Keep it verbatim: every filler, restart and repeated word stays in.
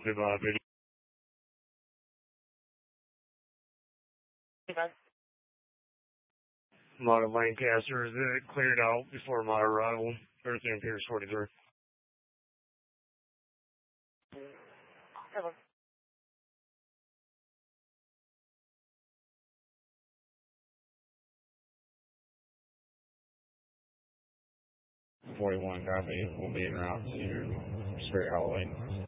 Goodbye, video. A lot of Lancasters that cleared out before my arrival. Everything appears forty-three. forty-one copy. We'll be en route to Spirit Halloween.